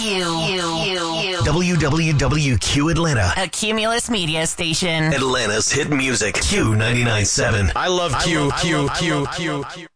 WWWQ Atlanta. A Cumulus media station. Atlanta's hit music. Q99.7. I love Q.